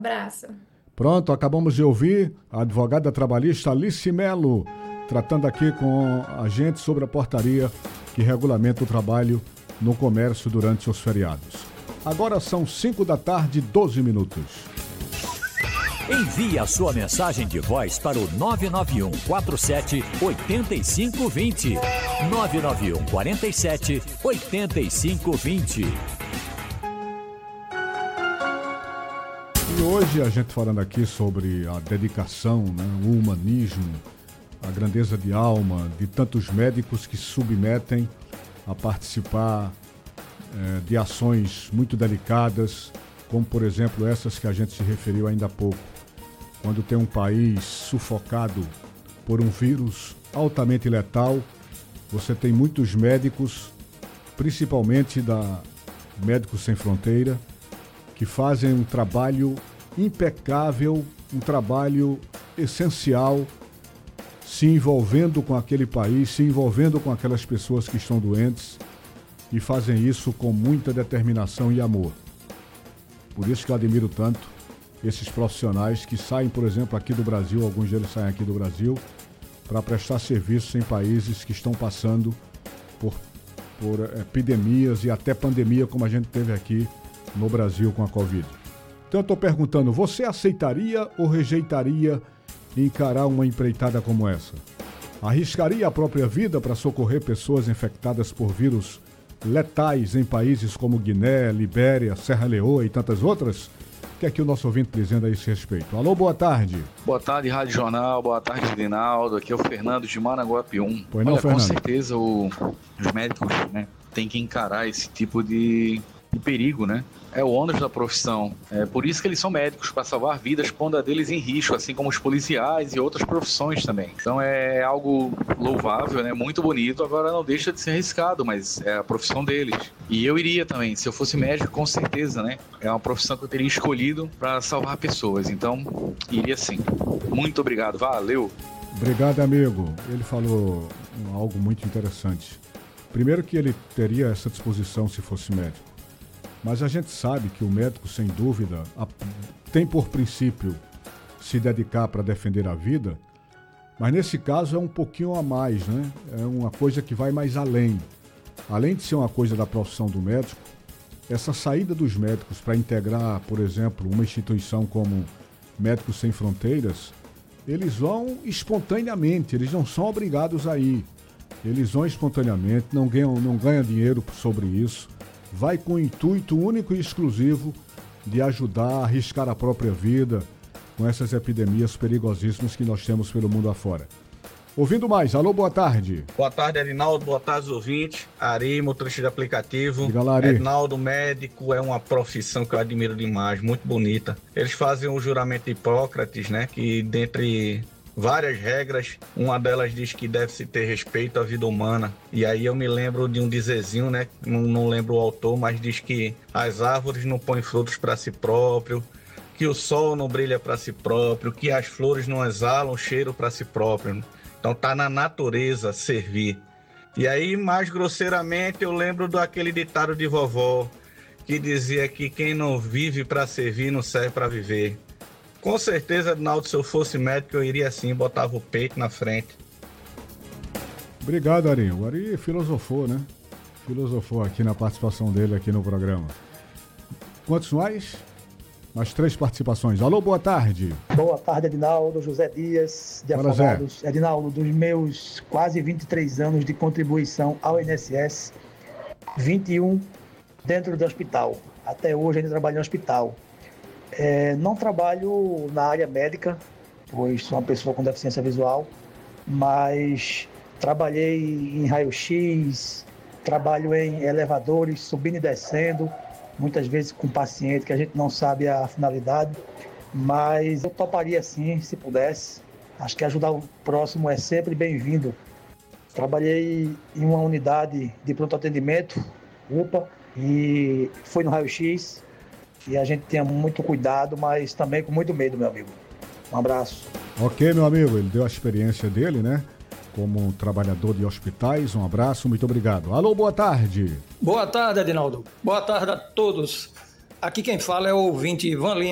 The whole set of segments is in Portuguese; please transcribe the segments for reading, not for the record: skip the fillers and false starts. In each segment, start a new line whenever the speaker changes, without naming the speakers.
Abraço.
Pronto, acabamos de ouvir a advogada trabalhista Alice Melo, tratando aqui com a gente sobre a portaria que regulamenta o trabalho no comércio durante os feriados. Agora são 5 da tarde, 12 minutos.
Envie a sua mensagem de voz para o 991 47 8520. 991 47 8520.
E hoje a gente falando aqui sobre a dedicação, né, o humanismo, a grandeza de alma de tantos médicos que se submetem a participar de ações muito delicadas, como por exemplo essas que a gente se referiu ainda há pouco. Quando tem um país sufocado por um vírus altamente letal, você tem muitos médicos, principalmente da Médicos Sem Fronteira, que fazem um trabalho impecável, um trabalho essencial, se envolvendo com aquele país, se envolvendo com aquelas pessoas que estão doentes, e fazem isso com muita determinação e amor. Por isso que eu admiro tanto esses profissionais que saem, por exemplo, aqui do Brasil, alguns deles saem aqui do Brasil, para prestar serviços em países que estão passando por epidemias e até pandemia, como a gente teve aqui no Brasil com a Covid. Então eu estou perguntando, você aceitaria ou rejeitaria encarar uma empreitada como essa? Arriscaria a própria vida para socorrer pessoas infectadas por vírus letais em países como Guiné, Libéria, Serra Leoa e tantas outras? O que é que o nosso ouvinte dizendo a esse respeito? Alô, boa tarde.
Boa tarde, Rádio Jornal. Boa tarde, Rinaldo. Aqui é o Fernando de Maranguapium.
Pois não, Fernando?
Com certeza os médicos, né, têm que encarar esse tipo de perigo, né? É o ônus da profissão. É por isso que eles são médicos, para salvar vidas, pondo a deles em risco, assim como os policiais e outras profissões também. Então é algo louvável, né? Muito bonito. Agora não deixa de ser arriscado, mas é a profissão deles. E eu iria também, se eu fosse médico, com certeza, né? É uma profissão que eu teria escolhido para salvar pessoas. Então, iria sim. Muito obrigado. Valeu!
Obrigado, amigo. Ele falou algo muito interessante. Primeiro que ele teria essa disposição se fosse médico. Mas a gente sabe que o médico, sem dúvida, tem por princípio se dedicar para defender a vida, mas nesse caso é um pouquinho a mais, né? É uma coisa que vai mais além. Além de ser uma coisa da profissão do médico, essa saída dos médicos para integrar, por exemplo, uma instituição como Médicos Sem Fronteiras, eles vão espontaneamente, eles não são obrigados a ir. Eles vão espontaneamente, não ganham dinheiro sobre isso. Vai com o intuito único e exclusivo de ajudar a arriscar a própria vida com essas epidemias perigosíssimas que nós temos pelo mundo afora. Ouvindo mais, alô, boa tarde.
Boa tarde, Edinaldo, boa tarde, ouvintes. Ari, motorista de aplicativo.
Diga lá, Ari.
Edinaldo, médico, é uma profissão que eu admiro demais, muito bonita. Eles fazem o juramento de Hipócrates, né, que dentre várias regras, uma delas diz que deve-se ter respeito à vida humana. E aí eu me lembro de um dizerzinho, né? Não lembro o autor, mas diz que as árvores não põem frutos para si próprio, que o sol não brilha para si próprio, que as flores não exalam cheiro para si próprio. Então tá na natureza servir. E aí, mais grosseiramente, eu lembro daquele ditado de vovó, que dizia que quem não vive para servir não serve para viver. Com certeza, Edinaldo, se eu fosse médico, eu iria assim, botava o peito na frente.
Obrigado, Ari. O Ari filosofou, né? Filosofou aqui na participação dele aqui no programa. Quantos mais? Mais 3 participações. Alô, boa tarde.
Boa tarde, Edinaldo. José Dias, de
Fala,
Afogados.
Zé.
Edinaldo, dos meus quase 23 anos de contribuição ao INSS, 21 dentro do hospital. Até hoje ainda trabalho no hospital. Não trabalho na área médica, pois sou uma pessoa com deficiência visual, mas trabalhei em raio-x, trabalho em elevadores, subindo e descendo, muitas vezes com paciente que a gente não sabe a finalidade, mas eu toparia sim, se pudesse. Acho que ajudar o próximo é sempre bem-vindo. Trabalhei em uma unidade de pronto atendimento, UPA, e fui no raio-x, e a gente tinha muito cuidado, mas também com muito medo, meu amigo. Um abraço.
Ok, meu amigo, ele deu a experiência dele, né? Como trabalhador de hospitais. Um abraço, muito obrigado. Alô, boa tarde.
Boa tarde, Edinaldo. Boa tarde a todos. Aqui quem fala é o ouvinte Ivan Lima,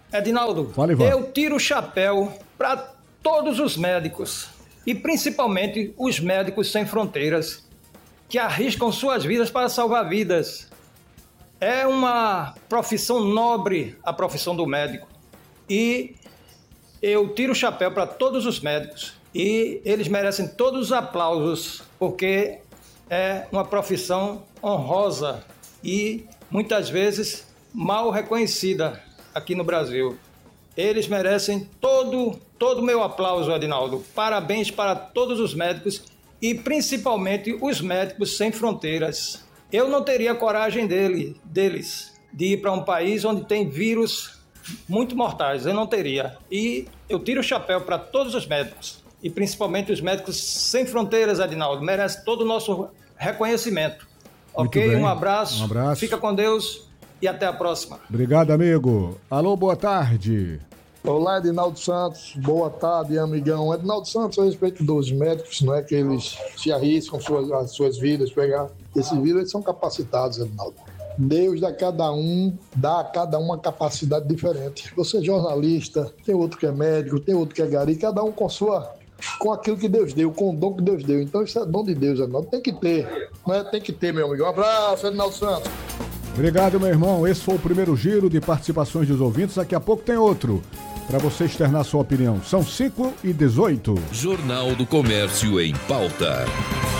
Edinaldo,
Fala, Ivan.
eu tiro o chapéu para todos os médicos, e principalmente os médicos sem fronteiras, que arriscam suas vidas para salvar vidas. É uma profissão nobre, a profissão do médico. E eu tiro o chapéu para todos os médicos. E eles merecem todos os aplausos, porque é uma profissão honrosa e muitas vezes mal reconhecida aqui no Brasil. Eles merecem todo o meu aplauso, Edinaldo. Parabéns para todos os médicos e principalmente os médicos sem fronteiras. Eu não teria coragem deles de ir para um país onde tem vírus muito mortais. Eu não teria. E eu tiro o chapéu para todos os médicos e principalmente os médicos sem fronteiras, Edinaldo. Merece todo o nosso reconhecimento.
Muito
Ok?
bem.
Um abraço.
Um abraço.
Fica com Deus e até a próxima.
Obrigado, amigo. Alô, boa tarde.
Olá, Edinaldo Santos. Boa tarde, amigão. Edinaldo Santos, a respeito dos médicos, não é que eles se arriscam as suas vidas, pegar esse vírus, eles são capacitados, Edinaldo. Deus dá a cada um uma capacidade diferente. Você é jornalista, tem outro que é médico, tem outro que é gari, cada um com aquilo que Deus deu, com o dom que Deus deu. Então isso é dom de Deus, Edinaldo. Tem que ter, não é? Tem que ter, meu amigo. Um abraço, Edinaldo Santos.
Obrigado, meu irmão. Esse foi o primeiro giro de participações dos ouvintes. Daqui a pouco tem outro, para você externar sua opinião. São 5h18.
Jornal do Comércio em pauta.